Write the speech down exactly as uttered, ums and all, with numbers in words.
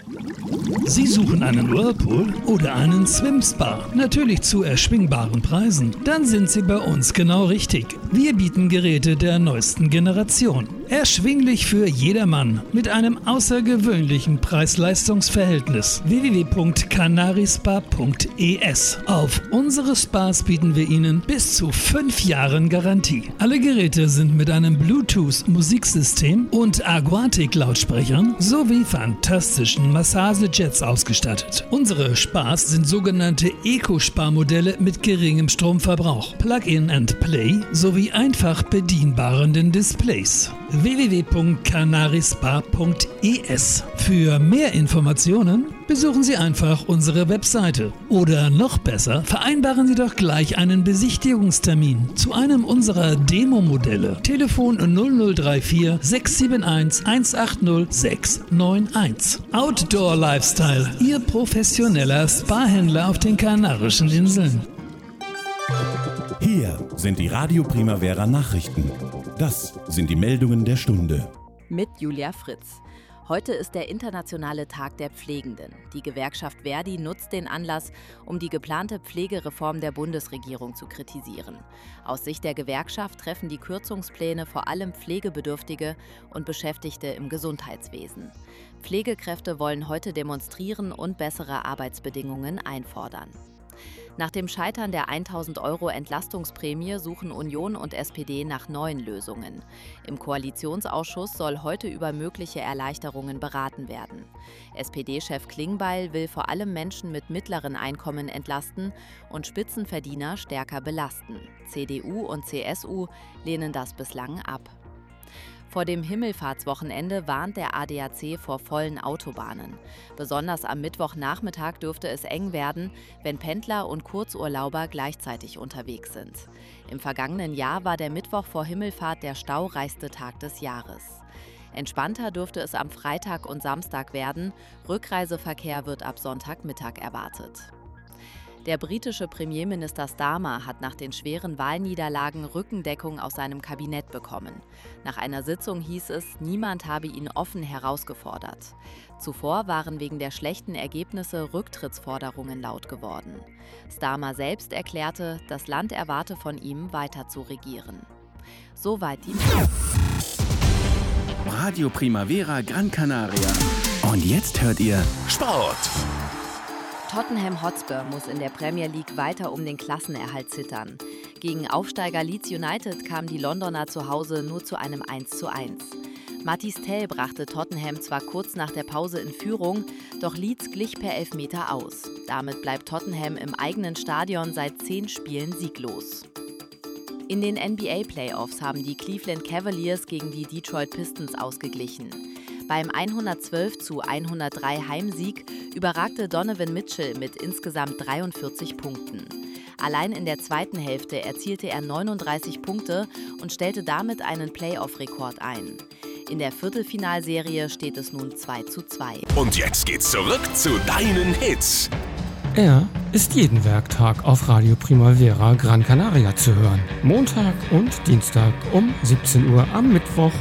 Sie suchen einen Whirlpool oder einen Swim-Spa, natürlich zu erschwingbaren Preisen? Dann sind Sie bei uns genau richtig. Wir bieten Geräte der neuesten Generation. Erschwinglich für jedermann mit einem außergewöhnlichen Preis-Leistungs-Verhältnis. w w w punkt canarispa punkt e s. Auf unsere Spas bieten wir Ihnen bis zu fünf Jahren Garantie. Alle Geräte sind mit einem Bluetooth-Musiksystem und Aquatic-Lautsprechern sowie fantastischen Massagejets ausgestattet. Unsere Spas sind sogenannte Eco-Spa-Modelle mit geringem Stromverbrauch, Plug-in and Play sowie einfach bedienbaren Displays. w w w punkt canarispa punkt e s. Für mehr Informationen besuchen Sie einfach unsere Webseite. Oder noch besser, vereinbaren Sie doch gleich einen Besichtigungstermin zu einem unserer Demo-Modelle. Telefon null null drei vier sechs sieben eins eins acht null sechs neun eins. Outdoor Lifestyle, Ihr professioneller Spa-Händler auf den Kanarischen Inseln. Hier sind die Radio Primavera Nachrichten. Das sind die Meldungen der Stunde. Mit Julia Fritz. Heute ist der internationale Tag der Pflegenden. Die Gewerkschaft Verdi nutzt den Anlass, um die geplante Pflegereform der Bundesregierung zu kritisieren. Aus Sicht der Gewerkschaft treffen die Kürzungspläne vor allem Pflegebedürftige und Beschäftigte im Gesundheitswesen. Pflegekräfte wollen heute demonstrieren und bessere Arbeitsbedingungen einfordern. Nach dem Scheitern der tausend Euro Entlastungsprämie suchen Union und S P D nach neuen Lösungen. Im Koalitionsausschuss soll heute über mögliche Erleichterungen beraten werden. S P D-Chef Klingbeil will vor allem Menschen mit mittleren Einkommen entlasten und Spitzenverdiener stärker belasten. C D U und C S U lehnen das bislang ab. Vor dem Himmelfahrtswochenende warnt der A D A C vor vollen Autobahnen. Besonders am Mittwochnachmittag dürfte es eng werden, wenn Pendler und Kurzurlauber gleichzeitig unterwegs sind. Im vergangenen Jahr war der Mittwoch vor Himmelfahrt der staureichste Tag des Jahres. Entspannter dürfte es am Freitag und Samstag werden. Rückreiseverkehr wird ab Sonntagmittag erwartet. Der britische Premierminister Starmer hat nach den schweren Wahlniederlagen Rückendeckung aus seinem Kabinett bekommen. Nach einer Sitzung hieß es, niemand habe ihn offen herausgefordert. Zuvor waren wegen der schlechten Ergebnisse Rücktrittsforderungen laut geworden. Starmer selbst erklärte, das Land erwarte von ihm, weiter zu regieren. Soweit die Radio Primavera Gran Canaria. Und jetzt hört ihr Sport. Tottenham Hotspur muss in der Premier League weiter um den Klassenerhalt zittern. Gegen Aufsteiger Leeds United kamen die Londoner zu Hause nur zu einem eins zu eins. Mathys Tel brachte Tottenham zwar kurz nach der Pause in Führung, doch Leeds glich per Elfmeter aus. Damit bleibt Tottenham im eigenen Stadion seit zehn Spielen sieglos. In den N B A-Playoffs haben die Cleveland Cavaliers gegen die Detroit Pistons ausgeglichen. Beim hundertzwölf zu hundertdrei Heimsieg überragte Donovan Mitchell mit insgesamt dreiundvierzig Punkten. Allein in der zweiten Hälfte erzielte er neununddreißig Punkte und stellte damit einen Playoff-Rekord ein. In der Viertelfinalserie steht es nun zwei zu zwei. Und jetzt geht's zurück zu deinen Hits. Er ist jeden Werktag auf Radio Primavera Gran Canaria zu hören. Montag und Dienstag um siebzehn Uhr, am Mittwoch